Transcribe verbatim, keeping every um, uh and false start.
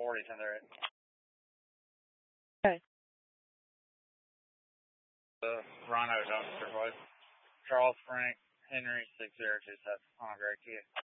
forty, ten thirty. Okay. The Rhino dumpster place. Charles Frank Henry six zero two seven on a gray key.